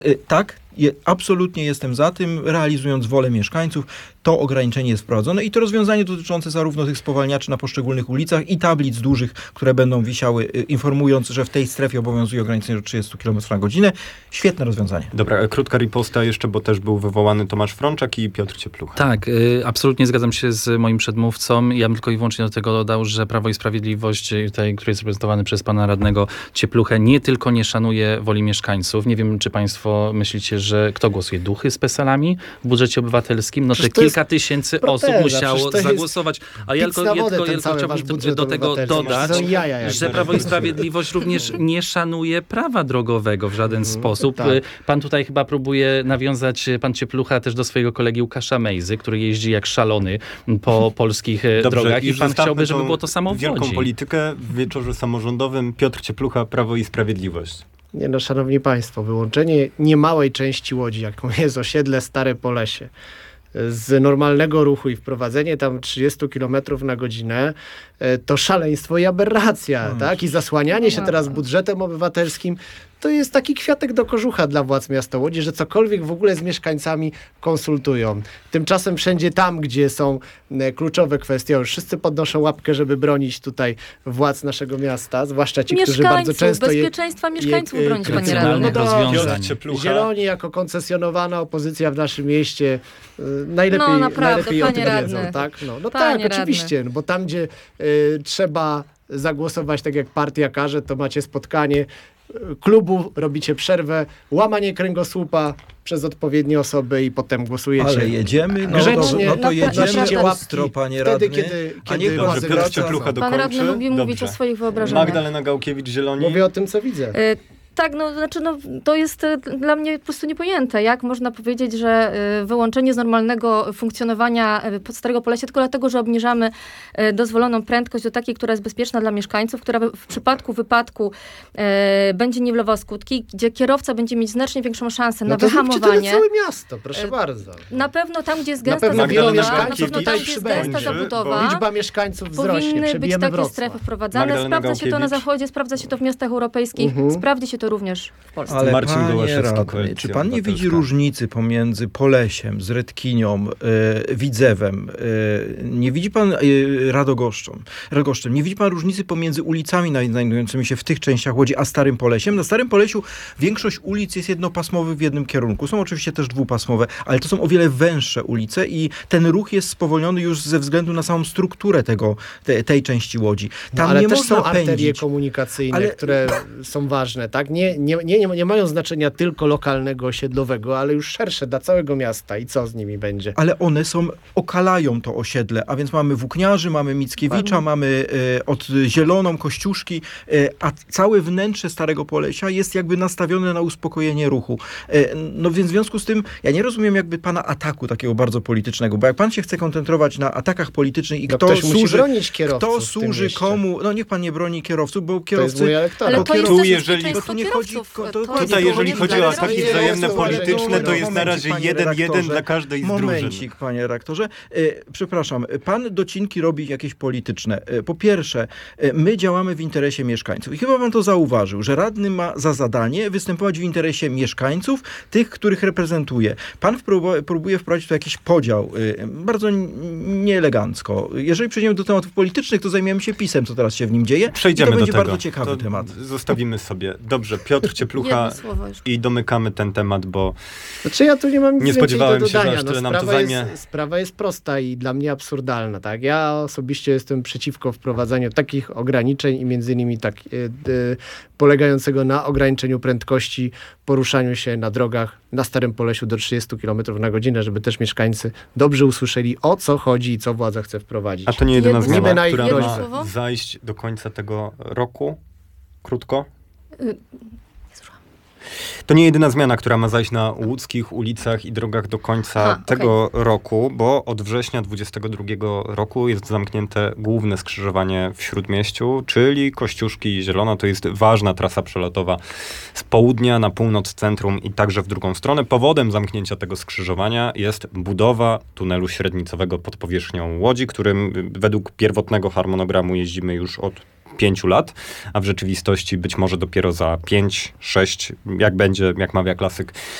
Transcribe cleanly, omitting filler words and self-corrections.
Tak, absolutnie jestem za tym, realizując wolę mieszkańców. To ograniczenie jest wprowadzone i to rozwiązanie dotyczące zarówno tych spowalniaczy na poszczególnych ulicach i tablic dużych, które będą wisiały, informując, że w tej strefie obowiązuje ograniczenie do 30 km na godzinę. Świetne rozwiązanie. Dobra, krótka riposta jeszcze, bo też był wywołany Tomasz Frączak i Piotr Cieplucha. Tak, absolutnie zgadzam się z moim przedmówcą. Ja bym tylko i wyłącznie do tego dodał, że Prawo i Sprawiedliwość, który jest reprezentowany przez pana radnego Ciepluchę, nie tylko nie szanuje woli mieszkańców. Nie wiem, czy państwo myślicie, że kto głosuje? Duchy z PESEL-ami w budżecie obywatelskim? No te kilka tysięcy osób musiało zagłosować. A ja tylko chciałbym do tego dodać, że Prawo i Sprawiedliwość również nie szanuje prawa drogowego w żaden sposób. Tak. Pan tutaj chyba próbuje nawiązać, pan Cieplucha, też do swojego kolegi Łukasza Mejzy, który jeździ jak szalony po polskich drogach i pan chciałby, żeby było to samo w Łodzi. Wielką politykę w wieczorze samorządowym. Piotr Cieplucha, Prawo i Sprawiedliwość. Nie no, szanowni państwo, wyłączenie niemałej części Łodzi, jaką jest osiedle Stare Polesie, z normalnego ruchu i wprowadzenie tam 30 km na godzinę, to szaleństwo i aberracja, tak? I zasłanianie się teraz budżetem obywatelskim, to jest taki kwiatek do kożucha dla władz miasta Łodzi, że cokolwiek w ogóle z mieszkańcami konsultują. Tymczasem wszędzie tam, gdzie są kluczowe kwestie, już wszyscy podnoszą łapkę, żeby bronić tutaj władz naszego miasta, zwłaszcza ci, którzy bardzo często bezpieczeństwa mieszkańców bronić, panie radny. Zieloni jako koncesjonowana opozycja w naszym mieście najlepiej o tym wiedzą. Tak? Tak, oczywiście, bo tam, gdzie trzeba zagłosować tak jak partia każe, to macie spotkanie klubu, robicie przerwę, łamanie kręgosłupa przez odpowiednie osoby i potem głosujecie. Ale jedziemy? Grzecznie, to jedziemy ostro, panie radny. Kiedy Piotr Cieplucha dokończy. Pan radny lubi mówić o swoich wyobrażeniach. Magdalena Gałkiewicz, Zieloni. Mówię o tym, co widzę. Tak, to jest dla mnie po prostu niepojęte. Jak można powiedzieć, że wyłączenie z normalnego funkcjonowania Starego Polesia tylko dlatego, że obniżamy dozwoloną prędkość do takiej, która jest bezpieczna dla mieszkańców, która w przypadku wypadku będzie niwelowała skutki, gdzie kierowca będzie mieć znacznie większą szansę na wyhamowanie. Całe miasto, proszę bardzo. Na pewno tam, gdzie jest gęsta zabudowa, liczba mieszkańców wzrośnie. Powinny być takie Wrocław. strefy wprowadzane. Sprawdza się to na zachodzie, sprawdza się to w miastach europejskich, sprawdzi się to również w Polsce. Ale Marcin panie radny, czy pan nie widzi różnicy pomiędzy Polesiem, z Redkinią, Widzewem? Nie widzi pan Radogoszczem? Nie widzi pan różnicy pomiędzy ulicami znajdującymi się w tych częściach Łodzi, a Starym Polesiem? Na Starym Polesiu większość ulic jest jednopasmowych w jednym kierunku. Są oczywiście też dwupasmowe, ale to są o wiele węższe ulice i ten ruch jest spowolniony już ze względu na samą strukturę tej części Łodzi. Tam ale nie też można są arterie pędzić komunikacyjne, które są ważne, tak? Nie mają znaczenia tylko lokalnego, osiedlowego, ale już szersze dla całego miasta i co z nimi będzie. Ale one okalają to osiedle, a więc mamy Włókniarzy, mamy Mickiewicza, mamy od Zieloną, Kościuszki, a całe wnętrze Starego Polesia jest jakby nastawione na uspokojenie ruchu. No więc w związku z tym ja nie rozumiem jakby pana ataku takiego bardzo politycznego, bo jak pan się chce koncentrować na atakach politycznych i kto służy, bronić kierowców kto służy komu, no niech pan nie broni kierowców, bo kierowcy... To jest mój elektorat. Ale to jest Tu, też jeżeli bezpieczeństwo kierowców. Tutaj, jeżeli chodzi o ataki wzajemne polityczne, to jest na razie Panie 1-1 dla każdej z drużyn. Momencik, panie redaktorze. Przepraszam, pan docinki robi jakieś polityczne. Po pierwsze, my działamy w interesie mieszkańców. I chyba pan to zauważył, że radny ma za zadanie występować w interesie mieszkańców, tych, których reprezentuje. Pan próbuje wprowadzić tu jakiś podział, bardzo nieelegancko. Jeżeli przejdziemy do tematów politycznych, to zajmiemy się PiS-em, co teraz się w nim dzieje. Przejdziemy I to będzie do tego. bardzo ciekawy temat. Zostawimy sobie. Dobrze, Piotr Cieplucha i domykamy ten temat, bo Znaczy ja tu nie mam nic nie spodziewałem do się, że dodania. aż tyle nam to zajmie. Sprawa jest prosta i dla mnie absurdalna. Tak? Ja osobiście jestem przeciwko wprowadzaniu takich ograniczeń i między innymi polegającego na ograniczeniu prędkości, poruszaniu się na drogach na Starym Polesiu do 30 km na godzinę, żeby też mieszkańcy dobrze usłyszeli, o co chodzi i co władza chce wprowadzić. A to nie jedyna zmiana, która prośbę. ma zajść do końca tego roku? Krótko? To nie jedyna zmiana, która ma zajść na łódzkich ulicach i drogach do końca tego roku, bo od września 2022 roku jest zamknięte główne skrzyżowanie w Śródmieściu, czyli Kościuszki i Zielona. To jest ważna trasa przelotowa z południa na północ centrum i także w drugą stronę. Powodem zamknięcia tego skrzyżowania jest budowa tunelu średnicowego pod powierzchnią Łodzi, którym według pierwotnego harmonogramu jeździmy już od 5 lat, a w rzeczywistości być może dopiero za 5, 6, jak będzie, jak mawia klasyk,